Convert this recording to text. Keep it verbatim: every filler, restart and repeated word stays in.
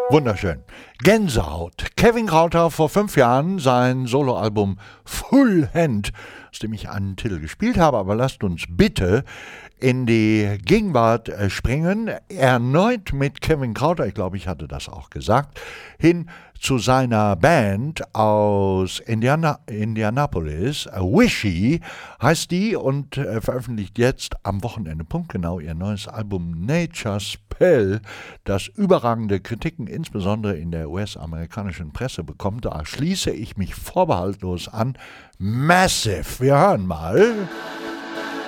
Wunderschön. Gänsehaut. Kevin Krauter vor fünf Jahren sein Soloalbum Full Hand, aus dem ich einen Titel gespielt habe, aber lasst uns bitte in die Gegenwart äh, springen. Erneut mit Kevin Krauter, ich glaube, ich hatte das auch gesagt, hin zu seiner Band aus Indiana, Indianapolis, äh, Wishy heißt die und äh, veröffentlicht jetzt am Wochenende punktgenau ihr neues Album Nature Spell, das überragende Kritiken insbesondere in der U S-amerikanischen Presse bekommt. Da schließe ich mich vorbehaltlos an. Massive. Wir hören mal.